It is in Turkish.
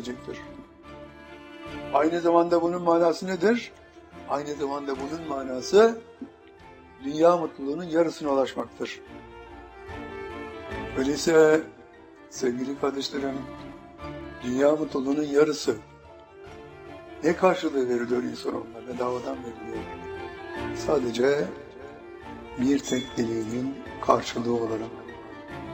edecektir. Aynı zamanda bunun manası nedir? Aynı zamanda bunun manası dünya mutluluğunun yarısına ulaşmaktır. Öyleyse sevgili kardeşlerim, dünya mutluluğunun yarısı ne karşılığı veriliyor insanoğluna? Bedavadan veriliyor. Sadece bir tek dileğinin karşılığı olarak.